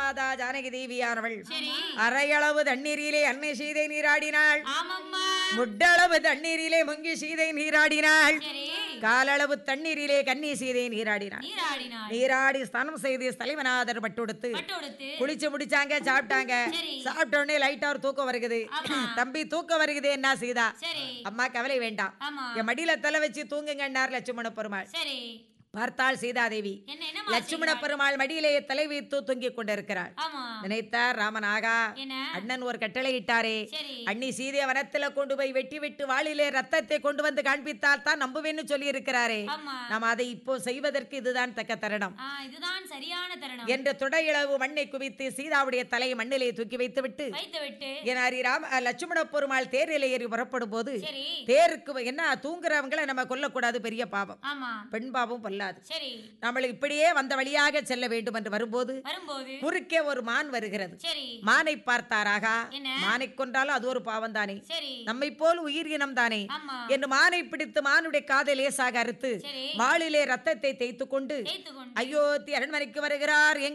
மாதா ஜானகி தேவியானவள் அரையளவு தண்ணீரிலே அன்னை சீதை நீராடினாள். முட்டளவு தண்ணீரிலே முங்கி சீதை நீராடினாள். காலளவு தண்ணீரிலே கன்னி சீதை நீராடினாள். நீராடி ஸ்நானம் செய்து தலைவனாதர் பட்டுடுத்து குளிச்சு முடிச்சாங்க, சாப்பிட்டாங்க. சாப்பிட்ட உடனே லைட்டா ஒரு தூக்கம் வருகுது. தம்பி தூக்கம் வருகுது, என்ன சீதா? அம்மா கவலை வேண்டாம், என் மடியில தலை வச்சு தூங்குங்கன்னார் லட்சுமண பெருமாள். பார்த்தாள் சீதாதேவி லட்சுமண பெருமாள் மடியிலே தலை வைத்து தூங்கிக் கொண்டிருக்கிறாள். நினைத்தார் ராமன், ஆகா அண்ணன் ஒரு கட்டளை இட்டாரே, அண்ணி சீதைய வனத்துல கொண்டு போய் வெட்டி விட்டு வாளிலே ரத்தத்தை கொண்டு வந்து காண்பித்தால் தான் நம்புவேன்னு சொல்லி இருக்கிறாரே, நாம் அதை இப்போ செய்வதற்கு இதுதான் தக்க தருணம், இதுதான் சரியான தருணம் என்று துடையளவு மண்ணை குவித்து சீதாவுடைய தலையை மண்ணிலே தூக்கி வைத்து விட்டு லட்சுமண பெருமாள் தேரிலே ஏறி புறப்படும் போது, தேருக்கு என்ன தூங்குறவங்களை நம்ம கொல்லக்கூடாது, பெரிய பாவம், பெண் பாவம் கொல்லாது. நம்மளுக்கு இப்படியே வந்த வழியாக செல்ல வேண்டும் என்று வரும்போது குறுக்கே ஒரு மான் வருகிறது. மானை பார்த்தாராக, மானை கொன்றாலும் அது ஒரு பாவம் தானே, நம்மை போல் உயிரினம் தானே என்று மானை பிடித்து மானுடைய காதை லேசாக அறுத்து வாளிலே ரத்தத்தை தேய்த்து கொண்டு அயோத்தி அரண்மனைக்கு வருகிறார்.